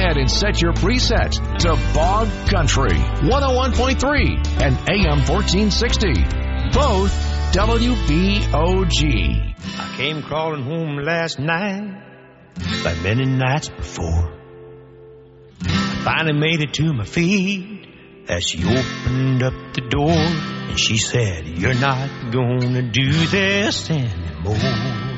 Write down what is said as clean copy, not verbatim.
ahead and set your preset to Bog Country 101.3 and AM 1460. Both WBOG. I came crawling home last night like many nights before. I finally made it to my feet as she opened up the door, and she said, "You're not gonna do this anymore."